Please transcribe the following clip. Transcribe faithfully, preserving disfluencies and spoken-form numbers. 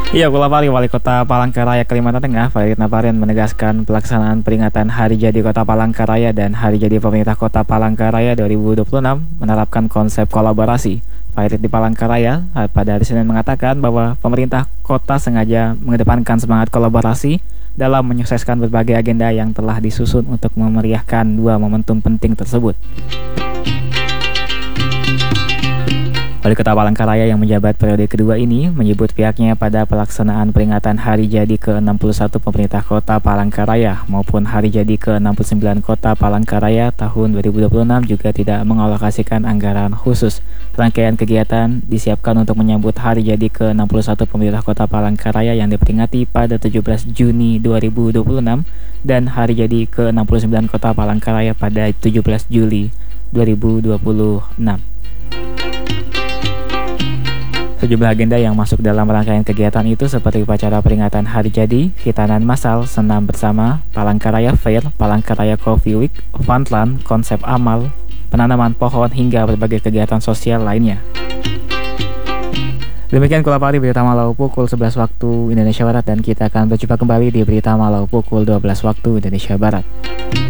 Iya, Kulapari, Wali Kota Palangkaraya, Kalimantan Tengah, Farid Napardian menegaskan pelaksanaan peringatan Hari Jadi Kota Palangkaraya dan Hari Jadi Pemerintah Kota Palangkaraya dua ribu dua puluh enam menerapkan konsep kolaborasi. Farid di Palangkaraya pada hari Senin mengatakan bahwa pemerintah kota sengaja mengedepankan semangat kolaborasi dalam menyukseskan berbagai agenda yang telah disusun untuk memeriahkan dua momentum penting tersebut. Wali Kota Palangkaraya yang menjabat periode kedua ini menyebut pihaknya pada pelaksanaan peringatan Hari Jadi ke enam puluh satu pemerintah Kota Palangkaraya maupun Hari Jadi ke enam puluh sembilan Kota Palangkaraya tahun dua ribu dua puluh enam juga tidak mengalokasikan anggaran khusus. Rangkaian kegiatan disiapkan untuk menyambut Hari Jadi ke enam puluh satu pemerintah Kota Palangkaraya yang diperingati pada tujuh belas Juni dua ribu dua puluh enam dan Hari Jadi ke enam puluh sembilan Kota Palangkaraya pada tujuh belas Juli dua ribu dua puluh enam. Sejumlah agenda yang masuk dalam rangkaian kegiatan itu seperti upacara peringatan Hari Jadi, hitanan massal, senam bersama, Palangkaraya Fair, Palangkaraya Coffee Week, Frontline, konsep amal, penanaman pohon hingga berbagai kegiatan sosial lainnya. Demikian Kulapari Berita Malau pukul sebelas waktu Indonesia Barat, dan kita akan berjumpa kembali di Berita Malau pukul dua belas waktu Indonesia Barat.